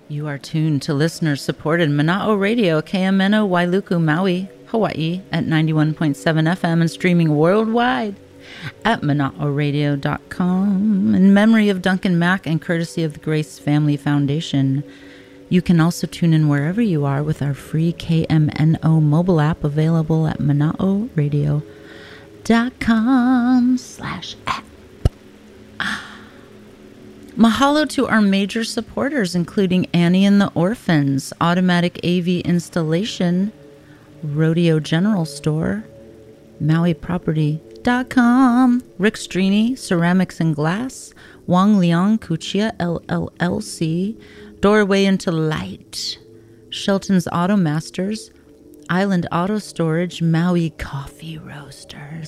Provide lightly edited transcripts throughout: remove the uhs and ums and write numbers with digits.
You are tuned to listener-supported Mana'o Radio, KMNO Wailuku, Maui, Hawaii at 91.7 FM and streaming worldwide at mana'oradio.com. In memory of Duncan Mack and courtesy of the Grace Family Foundation. You can also tune in wherever you are with our free KMNO mobile app available at mana'oradio.com/app. Mahalo to our major supporters, including Annie and the Orphans, Automatic AV Installation, Rodeo General Store, MauiProperty.com, Rick Strini, Ceramics and Glass, Wang Liang Kuchia LLC, Doorway into Light, Shelton's Auto Masters, Island Auto Storage, Maui Coffee Roasters,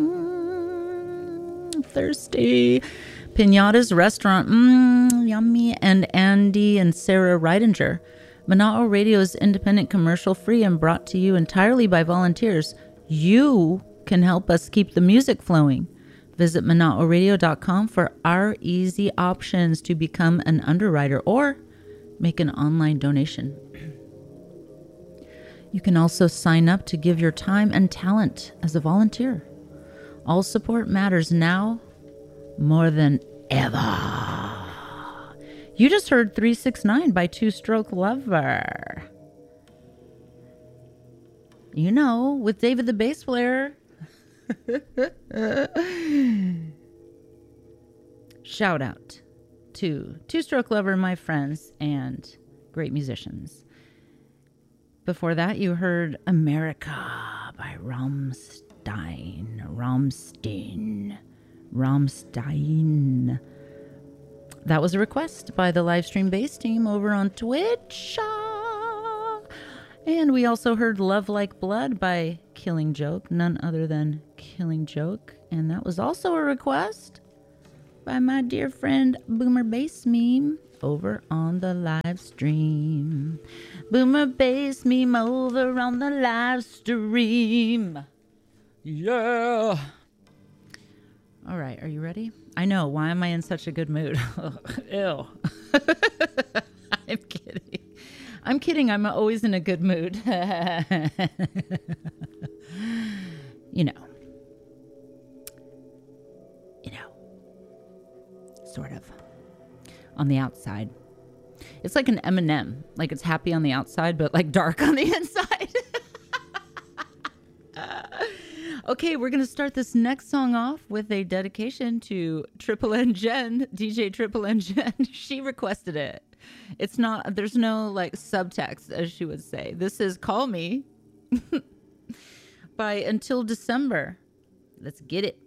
thirsty, Pinata's Restaurant, yummy, and Andy and Sarah Reidinger. Mana'o Radio is independent, commercial-free, and brought to you entirely by volunteers. You can help us keep the music flowing. Visit mana'oradio.com for our easy options to become an underwriter or make an online donation. You can also sign up to give your time and talent as a volunteer. All support matters now more than ever. You just heard 369 by Two Stroke Lover. You know, with David the bass player. Shout out to Two Stroke Lover, my friends, and great musicians. Before that, you heard America by Rammstein. That was a request by the Livestream Bass team over on Twitch. And we also heard Love Like Blood by Killing Joke, none other than Killing Joke. And that was also a request by my dear friend Boomer Bass Meme over on the live stream. Boomer Bass Meme over on the live stream. Yeah. All right, are you ready? I know. Why am I in such a good mood? Ew. I'm kidding. I'm kidding. I'm always in a good mood. You know. Sort of. On the outside. It's like an M&M. Like it's happy on the outside, but like dark on the inside. Okay, we're going to start this next song off with a dedication to Triple N Jen, DJ Triple N Jen. She requested it. It's not, there's no like subtext, as she would say. This is Call Me by Until December. Let's get it.